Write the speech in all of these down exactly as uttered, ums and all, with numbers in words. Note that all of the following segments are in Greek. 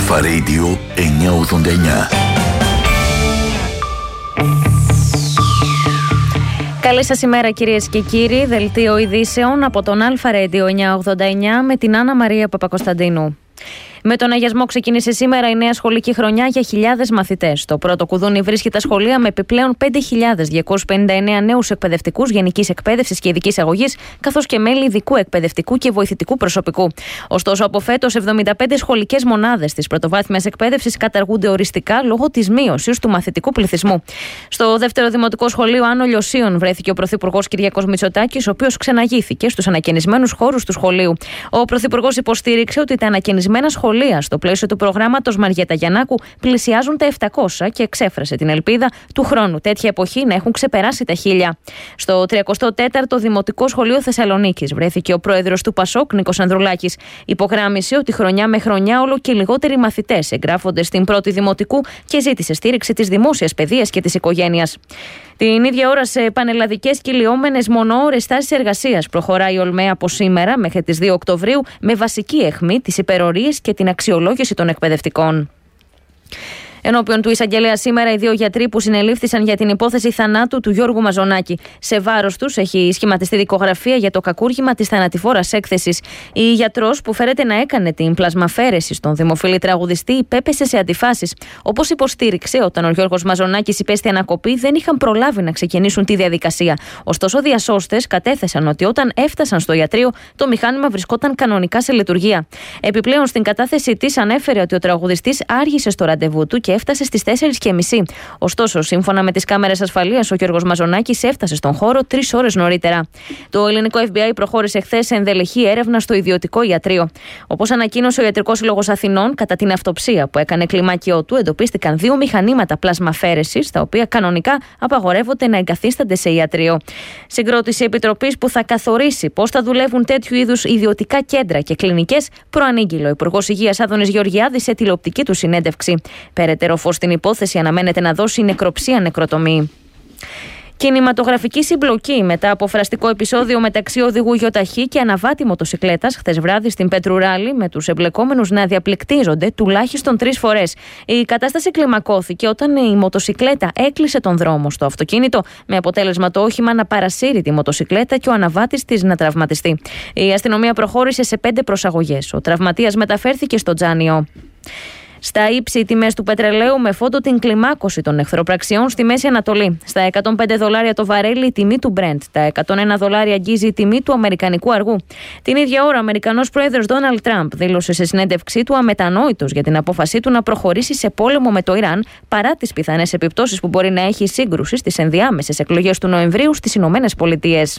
Αλφα Radio εννιακόσια ογδόντα εννιά. Καλή σας ημέρα κυρίες και κύριοι. Δελτίο ειδήσεων από τον Αλφα Radio εννιακόσια ογδόντα εννιά με την Άννα Μαρία Παπακοσταντίνου. Με τον αγιασμό ξεκίνησε σήμερα η νέα σχολική χρονιά για χιλιάδες μαθητές. Το πρώτο κουδούνι βρίσκει τα σχολεία με επιπλέον πέντε χιλιάδες διακόσιους πενήντα εννέα νέους εκπαιδευτικούς γενικής εκπαίδευσης και ειδικής αγωγής, καθώς και μέλη ειδικού εκπαιδευτικού και βοηθητικού προσωπικού. Ωστόσο, από φέτος, εβδομήντα πέντε σχολικές μονάδες της πρωτοβάθμιας εκπαίδευσης καταργούνται οριστικά λόγω της μείωσης του μαθητικού πληθυσμού. Στο δεύτερο δημοτικό σχολείο Άνω Λιωσίων βρέθηκε ο Πρωθυπουργός Κυριάκος Μητσοτάκης, ο οποίος ξεναγήθηκε στους ανακαινισμένους χώρους του σχολείου. Ο Πρωθυπουργός υποστήριξε ότι τα ανακαινισμένα σχολεία στο πλαίσιο του προγράμματος Μαριέτα Γιαννάκου πλησιάζουν τα επτακόσια και εξέφρασε την ελπίδα του χρόνου τέτοια εποχή να έχουν ξεπεράσει τα χίλια. Στο τριακοστό τέταρτο Δημοτικό Σχολείο Θεσσαλονίκης βρέθηκε ο πρόεδρος του Πασόκ, Νίκος Ανδρουλάκης. Υπογράμμισε ότι χρονιά με χρονιά όλο και λιγότεροι μαθητές εγγράφονται στην πρώτη Δημοτικού και ζήτησε στήριξη της δημόσιας παιδείας και της οικογένειας. Την ίδια ώρα, σε πανελλαδικές κυλιόμενες μονοώρες στάσεις εργασίας, προχωράει η Ολμέα από σήμερα μέχρι τις δύο Οκτωβρίου με βασική αιχμή τις υπερορίες και την αξιολόγηση των εκπαιδευτικών. Ενώπιον του εισαγγελέα σήμερα, οι δύο γιατροί που συνελήφθησαν για την υπόθεση θανάτου του Γιώργου Μαζονάκη. Σε βάρος τους έχει σχηματιστεί δικογραφία για το κακούργημα της θανατηφόρας έκθεσης. Η γιατρός που φέρεται να έκανε την πλασμαφέρεση στον δημοφιλή τραγουδιστή υπέπεσε σε αντιφάσεις. Όπως υποστήριξε, όταν ο Γιώργος Μαζονάκης υπέστη ανακοπή, δεν είχαν προλάβει να ξεκινήσουν τη διαδικασία. Ωστόσο, διασώστες κατέθεσαν ότι όταν έφτασαν στο ιατρείο, το μηχάνημα βρισκόταν κανονικά σε λειτουργία. Επιπλέον, στην κατάθεσή της ανέφερε ότι ο τραγουδιστής άργησε στο ραντεβού του και έφτασε στις τέσσερις και μισή. Ωστόσο, σύμφωνα με τις κάμερες ασφαλείας, ο Γιώργος Μαζονάκης έφτασε στον χώρο τρεις ώρες νωρίτερα. Το ελληνικό εφ μπι άι προχώρησε χθες σε ενδελεχή έρευνα στο ιδιωτικό ιατρείο. Όπως ανακοίνωσε ο Ιατρικός Σύλλογος Αθηνών, κατά την αυτοψία που έκανε κλιμάκιό του, εντοπίστηκαν δύο μηχανήματα πλασμαφέρεσης, τα οποία κανονικά απαγορεύονται να εγκαθίστανται σε ιατρείο. Συγκρότηση επιτροπής που θα καθορίσει πώς θα δουλεύουν τέτοιου είδους ιδιωτικά κέντρα και κλινικές, προανήγγειλε ο Υπουργός Υγείας Άδωνης Γεωργιάδης σε τηλεοπτική του συνέντευξη. Περαιτέρω φως στην υπόθεση αναμένεται να δώσει νεκροψία νεκροτομή. Κινηματογραφική συμπλοκή μετά από φραστικό επεισόδιο μεταξύ οδηγού γιοταχή και αναβάτη μοτοσικλέτας χθες βράδυ στην Πετρουράλη, με τους εμπλεκόμενους να διαπληκτίζονται τουλάχιστον τρεις φορές. Η κατάσταση κλιμακώθηκε όταν η μοτοσικλέτα έκλεισε τον δρόμο στο αυτοκίνητο, με αποτέλεσμα το όχημα να παρασύρει τη μοτοσικλέτα και ο αναβάτης της να τραυματιστεί. Η αστυνομία προχώρησε σε πέντε προσαγωγές. Ο τραυματίας μεταφέρθηκε στο Τζάνιο. Στα ύψη, οι τιμές του πετρελαίου με φόντο την κλιμάκωση των εχθροπραξιών στη Μέση Ανατολή. Στα εκατόν πέντε δολάρια το βαρέλι η τιμή του Brent. Τα εκατόν ένα δολάρια αγγίζει η τιμή του αμερικανικού αργού. Την ίδια ώρα, ο Αμερικανός πρόεδρος Ντόναλντ Τραμπ δήλωσε σε συνέντευξή του αμετανόητος για την απόφασή του να προχωρήσει σε πόλεμο με το Ιράν, παρά τις πιθανές επιπτώσεις που μπορεί να έχει η σύγκρουση στις ενδιάμεσες εκλογές του Νοεμβρίου στις Ηνωμένες Πολιτείες.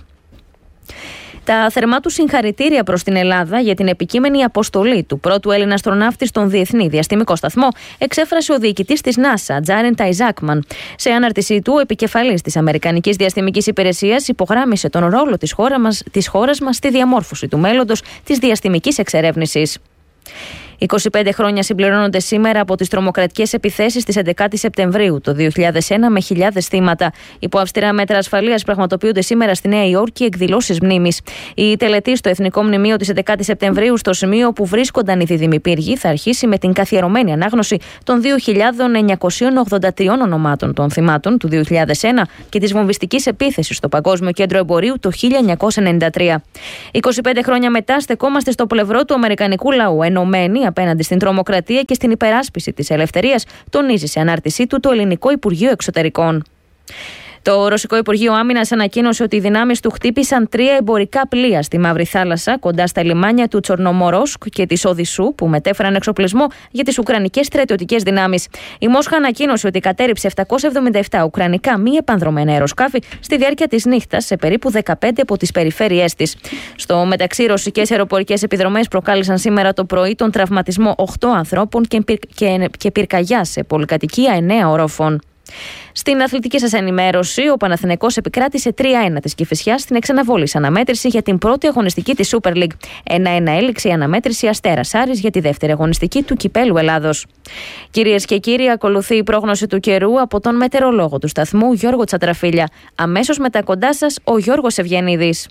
Τα θερμά του συγχαρητήρια προς την Ελλάδα για την επικείμενη αποστολή του πρώτου Έλληνα αστροναύτη στον Διεθνή Διαστημικό Σταθμό εξέφρασε ο διοικητής της NASA, Τζάρεν Ταϊζάκμαν. Σε ανάρτησή του, ο επικεφαλής της Αμερικανικής Διαστημικής Υπηρεσίας υπογράμμισε τον ρόλο της χώρας μας, της χώρας μας στη διαμόρφωση του μέλλοντος της διαστημικής εξερεύνησης. είκοσι πέντε χρόνια συμπληρώνονται σήμερα από τις τρομοκρατικές επιθέσεις της έντεκα Σεπτεμβρίου το δύο χιλιάδες ένα με χιλιάδες θύματα. Υπό αυστηρά μέτρα ασφαλείας πραγματοποιούνται σήμερα στη Νέα Υόρκη εκδηλώσεις μνήμης. Η τελετή στο Εθνικό Μνημείο της έντεκα Σεπτεμβρίου, στο σημείο που βρίσκονταν οι δίδυμοι πύργοι, θα αρχίσει με την καθιερωμένη ανάγνωση των δύο χιλιάδες εννιακόσιων ογδόντα τρία ονομάτων των θυμάτων του δύο χιλιάδες ένα και της βομβιστικής επίθεσης στο Παγκόσμιο Κέντρο Εμπορίου το χίλια εννιακόσια ενενήντα τρία. είκοσι πέντε χρόνια μετά στεκόμαστε στο πλευρό του αμερικανικού λαού, ενωμένοι απέναντι στην τρομοκρατία και στην υπεράσπιση της ελευθερίας, τονίζει σε ανάρτησή του το Ελληνικό Υπουργείο Εξωτερικών. Το Ρωσικό Υπουργείο Άμυνας ανακοίνωσε ότι οι δυνάμεις του χτύπησαν τρία εμπορικά πλοία στη Μαύρη Θάλασσα, κοντά στα λιμάνια του Τσορνομορόσκ και της Οδυσσού, που μετέφεραν εξοπλισμό για τις ουκρανικές στρατιωτικές δυνάμεις. Η Μόσχα ανακοίνωσε ότι κατέρριψε επτακόσια εβδομήντα επτά ουκρανικά μη επανδρομένα αεροσκάφη στη διάρκεια της νύχτας σε περίπου δεκαπέντε από τις περιφέρειές της. Στο μεταξύ, οι ρωσικές αεροπορικές επιδρομές προκάλεσαν σήμερα το πρωί τον τραυματισμό οκτώ ανθρώπων και, πυρ... και... και πυρκαγιά σε πολυκατοικία εννέα ορόφων. Στην αθλητική σας ενημέρωση, ο Παναθηναϊκός επικράτησε τρία ένα της Κηφισιάς στην εξαναβόλης αναμέτρηση για την πρώτη αγωνιστική της Super League. ένα ένα έληξε η αναμέτρηση Αστέρας Άρης για τη δεύτερη αγωνιστική του Κυπέλλου Ελλάδος. Κυρίες και κύριοι, ακολουθεί η πρόγνωση του καιρού από τον μετεωρολόγο του σταθμού Γιώργο Τσατραφίλια. Αμέσως μετά κοντά σας ο Γιώργος Ευγενίδης.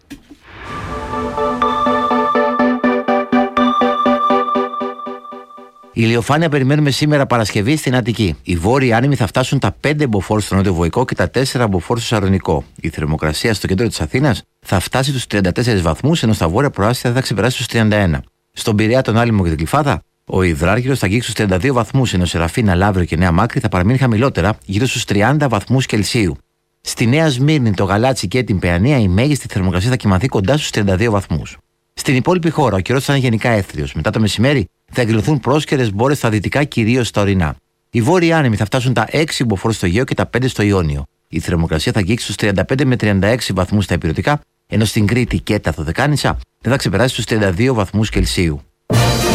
Η ηλιοφάνεια περιμένουμε σήμερα Παρασκευή στην Αττική. Οι βόρειοι άνεμοι θα φτάσουν τα πέντε μποφόρ στο νότιο Βοϊκό και τα τέσσερα μποφόρ στο Σαρονικό. Η θερμοκρασία στο κέντρο της Αθήνας θα φτάσει τους τριάντα τέσσερις βαθμούς, ενώ στα βόρεια προάστια θα ξεπεράσει τους τριάντα ένα. Στον Πειραιά, τον Άλυμο και την Γλυφάδα, ο Υδράργυρος θα αγγίξει στους τριάντα δύο βαθμούς, ενώ Σεραφίνα, Λαύριο και Νέα Μάκρη θα παραμείνει χαμηλότερα, γύρω στους τριάντα βαθμούς Κελσίου. Στη Νέα Σμύρνη, το Γαλάτσι και την Παιανία, η μέγιστη θερμοκρασία θα κυμανθεί κοντά στους τριάντα δύο βαθμούς. Στην υπόλοιπη χώρα, ο καιρός θα είναι γενικά έθριος. Μετά το μεσημέρι θα εκδηλωθούν πρόσκαιρες μπόρες στα δυτικά, κυρίως στα ορεινά. Οι βόρειοι άνεμοι θα φτάσουν τα έξι μποφόρ στο Αιγαίο και τα πέντε στο Ιόνιο. Η θερμοκρασία θα αγγίξει στους τριάντα πέντε με τριάντα έξι βαθμούς στα ηπειρωτικά, ενώ στην Κρήτη και τα Δωδεκάνησα δεν θα ξεπεράσει τους τριάντα δύο βαθμούς Κελσίου.